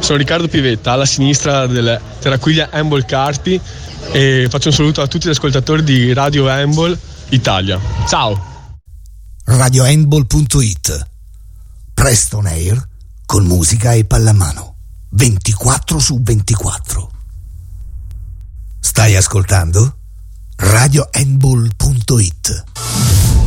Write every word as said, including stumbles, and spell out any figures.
sono Riccardo Pivetta, alla sinistra del Terraquiglia Handball Carpi, e faccio un saluto a tutti gli ascoltatori di Radio Handball Italia. Ciao! radio handball punto it, presto on air con musica e pallamano ventiquattro su ventiquattro. Stai ascoltando radio handball punto it.